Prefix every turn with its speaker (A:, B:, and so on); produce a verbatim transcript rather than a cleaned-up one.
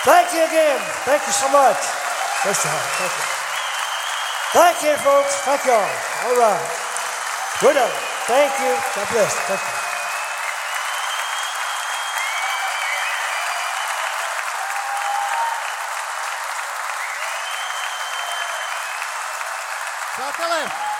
A: Thank you again. Thank you so much. Bless your heart. Thank you. Thank you, folks. Thank you all. All right. Good night. Thank you. God bless. Thank you.
B: Ciao, Tele.